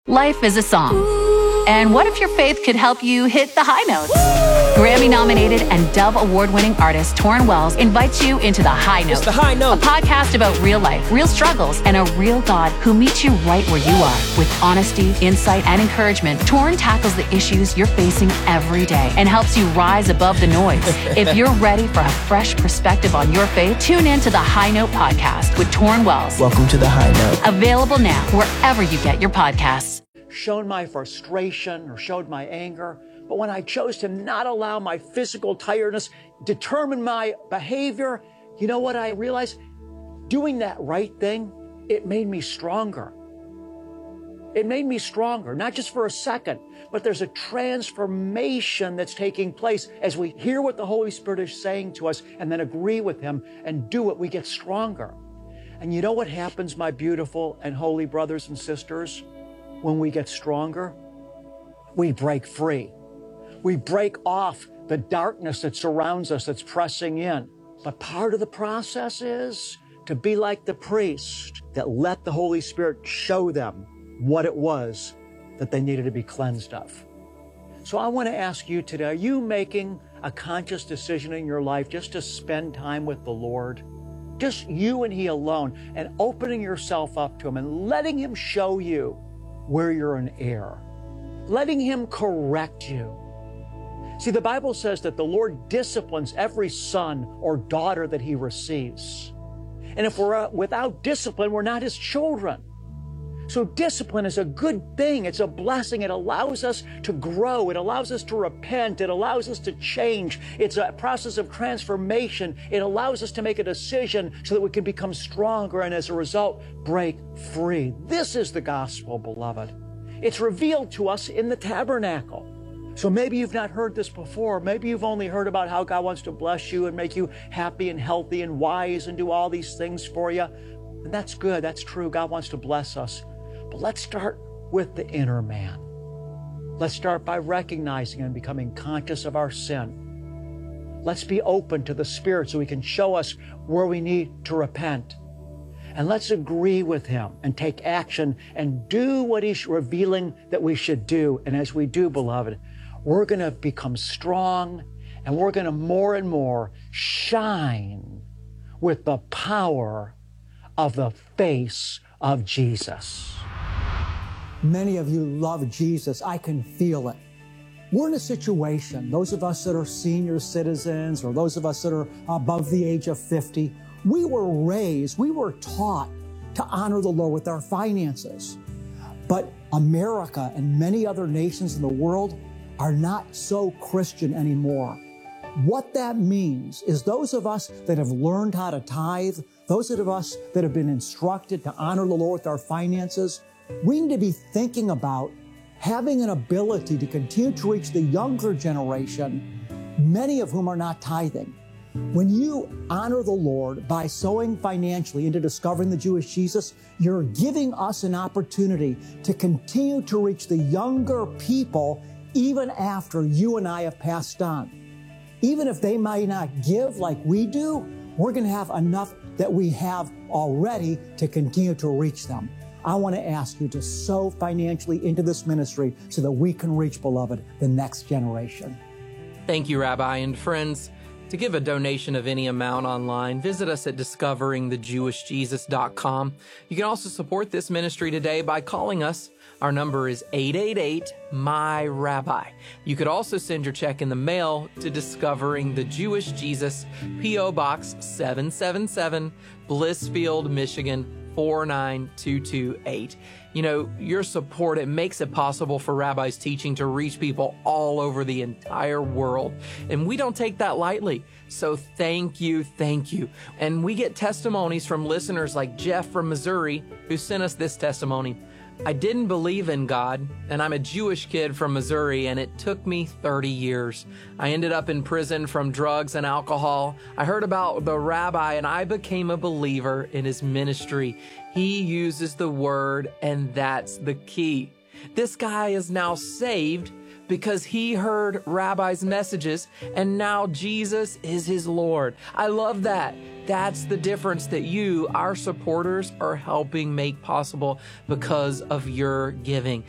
Life is a song. And what if your faith could help you hit the high notes? Grammy-nominated and Dove Award-winning artist Torrin Wells invites you into The High Note. It's The High Note. A podcast about real life, real struggles, and a real God who meets you right where you are. With honesty, insight, and encouragement, Torrin tackles the issues you're facing every day and helps you rise above the noise. If you're ready for a fresh perspective on your faith, tune in to The High Note podcast with Torrin Wells. Welcome to The High Note. Available now wherever you get your podcasts. Shown my frustration or showed my anger, but when I chose to not allow my physical tiredness determine my behavior, you know what I realized? Doing that right thing, it made me stronger. It made me stronger, not just for a second, but there's a transformation that's taking place as we hear what the Holy Spirit is saying to us and then agree with Him and do it, we get stronger. And you know what happens, my beautiful and holy brothers and sisters? When we get stronger, we break free. We break off the darkness that surrounds us, that's pressing in. But part of the process is to be like the priest that let the Holy Spirit show them what it was that they needed to be cleansed of. So I want to ask you today, are you making a conscious decision in your life just to spend time with the Lord? Just you and He alone, and opening yourself up to Him and letting Him show you where you're in error, letting Him correct you. See, the Bible says that the Lord disciplines every son or daughter that He receives. And if we're without discipline, we're not His children. So discipline is a good thing. It's a blessing. It allows us to grow. It allows us to repent. It allows us to change. It's a process of transformation. It allows us to make a decision so that we can become stronger and as a result, break free. This is the gospel, beloved. It's revealed to us in the tabernacle. So maybe you've not heard this before. Maybe you've only heard about how God wants to bless you and make you happy and healthy and wise and do all these things for you. And that's good. That's true. God wants to bless us. But let's start with the inner man. Let's start by recognizing and becoming conscious of our sin. Let's be open to the Spirit so He can show us where we need to repent. And let's agree with Him and take action and do what He's revealing that we should do. And as we do, beloved, we're going to become strong and we're going to more and more shine with the power of the face of Jesus. Many of you love Jesus. I can feel it. We're in a situation, those of us that are senior citizens or those of us that are above the age of 50, we were taught to honor the Lord with our finances. But America and many other nations in the world are not so Christian anymore. What that means is those of us that have learned how to tithe, those of us that have been instructed to honor the Lord with our finances, we need to be thinking about having an ability to continue to reach the younger generation, many of whom are not tithing. When you honor the Lord by sowing financially into discovering the Jewish Jesus, you're giving us an opportunity to continue to reach the younger people even after you and I have passed on. Even if they might not give like we do, we're going to have enough that we have already to continue to reach them. I want to ask you to sow financially into this ministry so that we can reach, beloved, the next generation. Thank you, Rabbi. And friends, to give a donation of any amount online, visit us at discoveringthejewishjesus.com. You can also support this ministry today by calling us. Our number is 888-MY-RABBI. You could also send your check in the mail to Discovering the Jewish Jesus, P.O. Box 777, Blissfield, Michigan 49228. You know, your support, it makes it possible for Rabbi's teaching to reach people all over the entire world. And we don't take that lightly. So thank you, thank you. And we get testimonies from listeners like Jeff from Missouri, who sent us this testimony. I didn't believe in God, and I'm a Jewish kid from Missouri, and it took me 30 years. I ended up in prison from drugs and alcohol. I heard about the rabbi, and I became a believer in his ministry. He uses the word, and that's the key. This guy is now saved because he heard Rabbi's messages, and now Jesus is his Lord. I love that. That's the difference that you, our supporters, are helping make possible because of your giving.